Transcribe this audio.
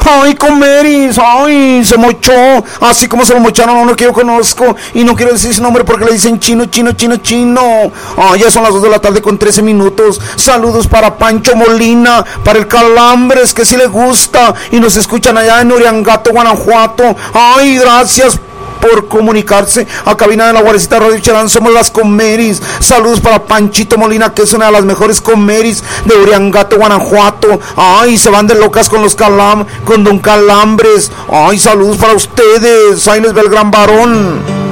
Ay, Comeris, ay, se mochó, así como se lo mocharon a uno que yo conozco, y no quiero decir su nombre porque le dicen chino. Ay, ya son las 2 de la tarde con 13 minutos. Saludos para Pancho Molina, para el Calambres, que sí le gusta, y nos escuchan allá en Uriangato, Guanajuato. Ay, gracias por comunicarse a cabina de la Guarecita Radio Chalán. Somos las Comeris. Saludos para Panchito Molina, que es una de las mejores Comeris de Uriangato, Guanajuato. Ay, se van de locas con con Don Calambres. Ay, saludos para ustedes. Ahí les ve el gran varón.